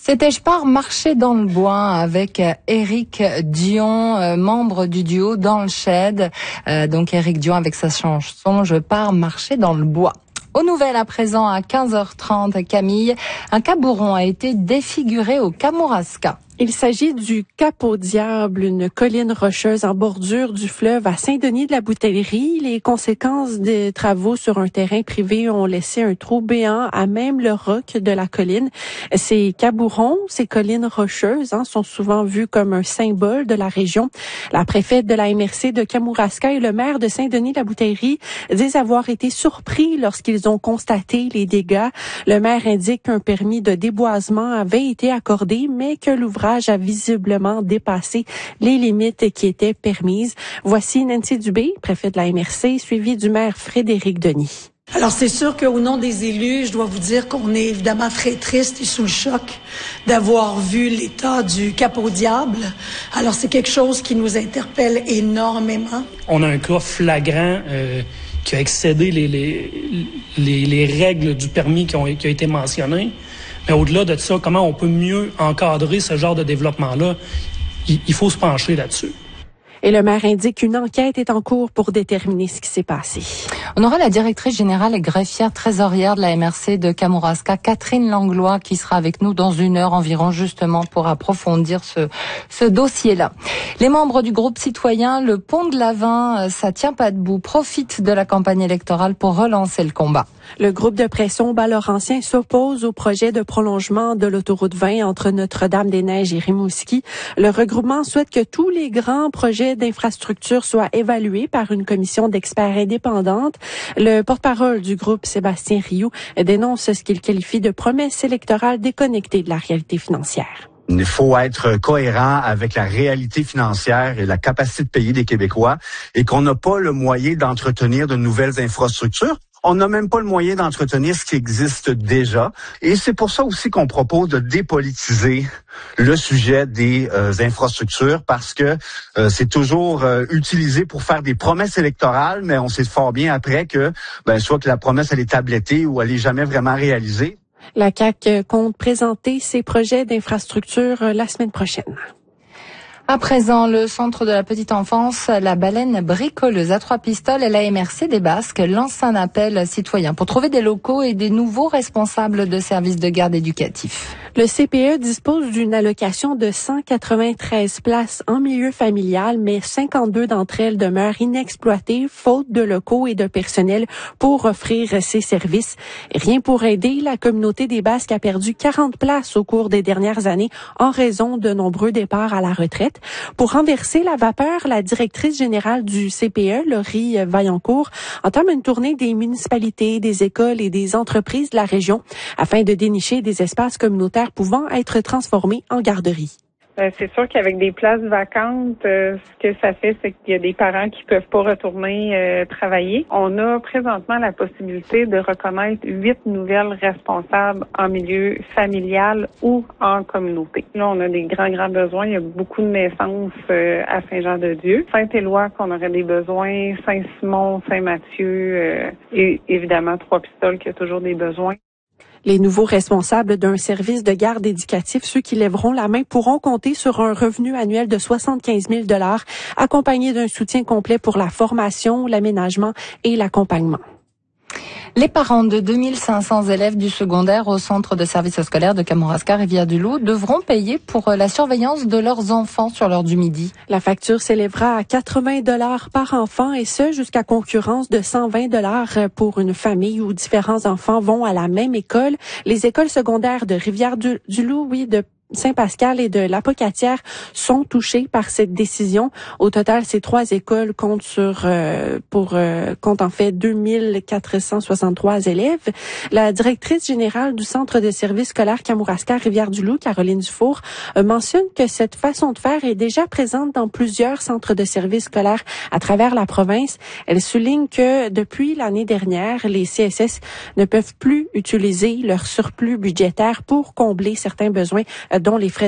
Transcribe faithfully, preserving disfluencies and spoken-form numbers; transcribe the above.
C'était Je pars marcher dans le bois avec Éric Dion, euh, membre du duo Dans le Shed. Euh, donc Éric Dion avec sa chanson Je pars marcher dans le bois. Aux nouvelles à présent à quinze heures trente, Camille, un cabouron a été défiguré au Kamouraska. Il s'agit du Cap au Diable, une colline rocheuse en bordure du fleuve à Saint-Denis-de-la-Bouteillerie. Les conséquences des travaux sur un terrain privé ont laissé un trou béant à même le roc de la colline. Ces cabourons, ces collines rocheuses, hein, sont souvent vues comme un symbole de la région. La préfète de la M R C de Kamouraska et le maire de Saint-Denis-de-la-Bouteillerie disent avoir été surpris lorsqu'ils ont constaté les dégâts. Le maire indique qu'un permis de déboisement avait été accordé, mais que l'ouvrage a visiblement dépassé les limites qui étaient permises. Voici Nancy Dubé, préfète de la M R C, suivie du maire Frédéric Denis. Alors, c'est sûr qu'au nom des élus, je dois vous dire qu'on est évidemment très triste et sous le choc d'avoir vu l'état du Cap au Diable. Alors, c'est quelque chose qui nous interpelle énormément. On a un cas flagrant euh, qui a excédé les, les, les, les règles du permis qui ont, qui a été mentionné. Mais au-delà de ça, comment on peut mieux encadrer ce genre de développement-là? Il, il faut se pencher là-dessus. Et le maire indique qu'une enquête est en cours pour déterminer ce qui s'est passé. On aura la directrice générale et greffière trésorière de la M R C de Kamouraska, Catherine Langlois, qui sera avec nous dans une heure environ, justement, pour approfondir ce, ce dossier-là. Les membres du groupe citoyen Le Pont de l'Avin, ça tient pas debout, profitent de la campagne électorale pour relancer le combat. Le groupe de pression Bas-Laurentien s'oppose au projet de prolongement de l'autoroute vingt entre Notre-Dame-des-Neiges et Rimouski. Le regroupement souhaite que tous les grands projets d'infrastructure soient évalués par une commission d'experts indépendante. Le porte-parole du groupe, Sébastien Rioux, dénonce ce qu'il qualifie de promesses électorales déconnectées de la réalité financière. Il faut être cohérent avec la réalité financière et la capacité de payer des Québécois et qu'on n'a pas le moyen d'entretenir de nouvelles infrastructures. On n'a même pas le moyen d'entretenir ce qui existe déjà. Et c'est pour ça aussi qu'on propose de dépolitiser le sujet des euh, infrastructures parce que euh, c'est toujours euh, utilisé pour faire des promesses électorales, mais on sait fort bien après que ben, soit que la promesse elle est tablettée ou elle est jamais vraiment réalisée. La C A Q compte présenter ses projets d'infrastructure la semaine prochaine. À présent, le centre de la petite enfance, la baleine bricoleuse à trois pistoles et la M R C des Basques lance un appel citoyen pour trouver des locaux et des nouveaux responsables de services de garde éducatifs. Le C P E dispose d'une allocation de cent quatre-vingt-treize places en milieu familial, mais cinquante-deux d'entre elles demeurent inexploitées faute de locaux et de personnel pour offrir ces services. Rien pour aider, la communauté des Basques a perdu quarante places au cours des dernières années en raison de nombreux départs à la retraite. Pour renverser la vapeur, la directrice générale du C P E, Laurie Vaillancourt, entame une tournée des municipalités, des écoles et des entreprises de la région afin de dénicher des espaces communautaires pouvant être transformés en garderies. Euh, c'est sûr qu'avec des places vacantes, euh, ce que ça fait, c'est qu'il y a des parents qui peuvent pas retourner euh, travailler. On a présentement la possibilité de reconnaître huit nouvelles responsables en milieu familial ou en communauté. Là, on a des grands, grands besoins. Il y a beaucoup de naissances euh, à Saint-Jean-de-Dieu. Saint-Éloi, qu'on aurait des besoins. Saint-Simon, Saint-Mathieu euh, et évidemment Trois-Pistoles qui a toujours des besoins. Les nouveaux responsables d'un service de garde éducatif, ceux qui lèveront la main, pourront compter sur un revenu annuel de soixante-quinze mille dollars, accompagné d'un soutien complet pour la formation, l'aménagement et l'accompagnement. Les parents de deux mille cinq cents élèves du secondaire au centre de services scolaires de Kamouraska, Rivière-du-Loup, devront payer pour la surveillance de leurs enfants sur l'heure du midi. La facture s'élèvera à quatre-vingts dollars par enfant et ce, jusqu'à concurrence de cent vingt dollars pour une famille où différents enfants vont à la même école. Les écoles secondaires de Rivière-du-Loup, oui, de Saint-Pascal et de l'Apocatière sont touchés par cette décision. Au total, ces trois écoles comptent sur euh, pour euh, comptent en fait deux mille quatre cent soixante-trois élèves. La directrice générale du centre de services scolaires Kamouraska Rivière-du-Loup, Caroline Dufour, euh, mentionne que cette façon de faire est déjà présente dans plusieurs centres de services scolaires à travers la province. Elle souligne que depuis l'année dernière, les C S S ne peuvent plus utiliser leur surplus budgétaire pour combler certains besoins, dont les frais